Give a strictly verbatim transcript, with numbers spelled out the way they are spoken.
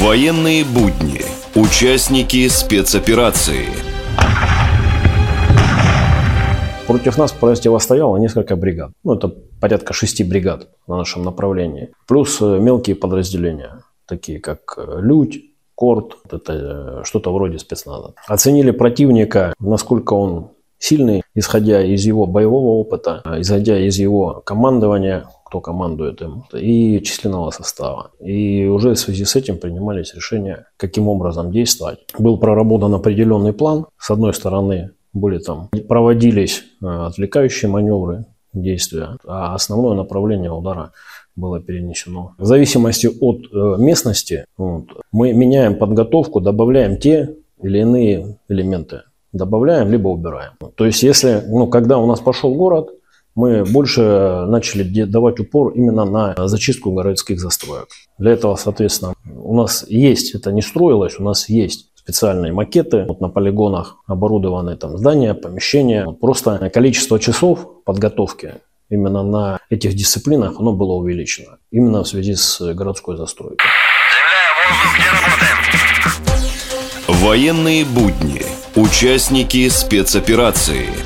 Военные будни. Участники спецоперации. Против нас противостояло несколько бригад. Ну, это порядка шести бригад на нашем направлении. Плюс мелкие подразделения, такие как Людь, Корт, это что-то вроде спецназа. Оценили противника, насколько он сильный, исходя из его боевого опыта, исходя из его командования, кто командует им, и численного состава. И уже в связи с этим принимались решения, каким образом действовать. Был проработан определенный план. С одной стороны, были там, проводились отвлекающие маневры, действия, а основное направление удара было перенесено. В зависимости от местности вот, мы меняем подготовку, добавляем те или иные элементы. Добавляем, либо убираем. То есть, если, ну, когда у нас пошел город, мы больше начали давать упор именно на зачистку городских застроек. Для этого, соответственно, у нас есть, это не строилось, у нас есть специальные макеты, вот на полигонах оборудованы там здания, помещения. Просто количество часов подготовки именно на этих дисциплинах оно было увеличено. Именно в связи с городской застройкой. Военные будни. Участники спецоперации.